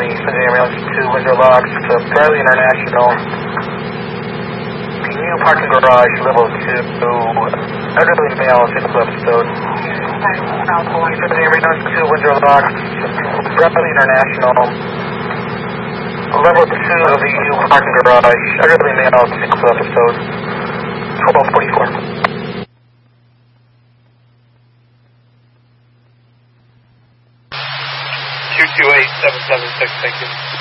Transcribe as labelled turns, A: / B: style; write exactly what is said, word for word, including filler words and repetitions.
A: County, Sunday ambulance two window locks, uh, Bradley International. P U parking garage, level two, elderly male, six episode. Sunday ambulance two window locks, Bradley International. Level two of the U parking garage, elderly male, six episode. twelve forty-four.
B: two two eight seven seven six, thank you.